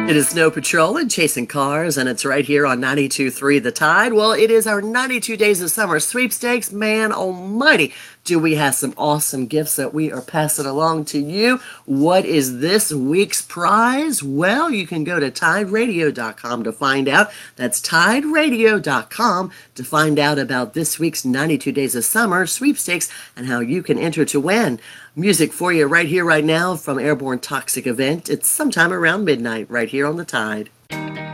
It is Snow Patrol and Chasing Cars, and it's right here on 92.3 The Tide. Well, it is our 92 Days of Summer sweepstakes. Man almighty, do we have some awesome gifts that we are passing along to you. What is this week's prize? Well, you can go to TideRadio.com to find out. That's TideRadio.com to find out about this week's 92 Days of Summer sweepstakes and how you can enter to win. Music for you right here, right now from Airborne Toxic Event. It's sometime around midnight right here on the Tide.